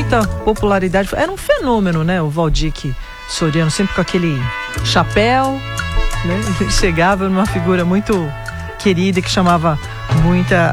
muita popularidade. Era um fenômeno, né? O Valdir Soriano, sempre com aquele chapéu, né? Ele chegava numa figura muito querida que chamava muita